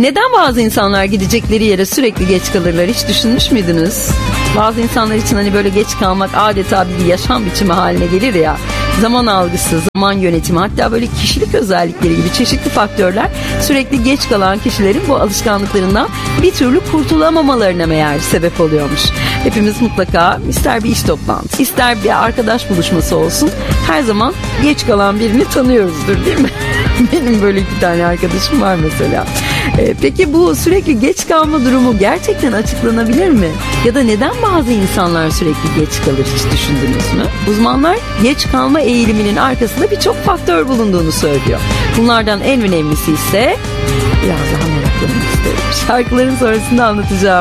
Neden bazı insanlar gidecekleri yere sürekli geç kalırlar, hiç düşünmüş müydünüz? Bazı insanlar için hani böyle geç kalmak adeta bir yaşam biçimi haline gelir ya. Zaman algısı, zaman yönetimi, hatta böyle kişilik özellikleri gibi çeşitli faktörler sürekli geç kalan kişilerin bu alışkanlıklarından bir türlü kurtulamamalarına meğer sebep oluyormuş. Hepimiz mutlaka ister bir iş toplantısı, ister bir arkadaş buluşması olsun, her zaman geç kalan birini tanıyoruzdur, değil mi? Benim böyle 2 tane arkadaşım var mesela. Peki bu sürekli geç kalma durumu gerçekten açıklanabilir mi? Ya da neden bazı insanlar sürekli geç kalır, hiç düşündünüz mü? Uzmanlar geç kalma eğiliminin arkasında birçok faktör bulunduğunu söylüyor. Bunlardan en önemlisi ise biraz daha meraklanmak isterim. Şarkıların sonrasında anlatacağım.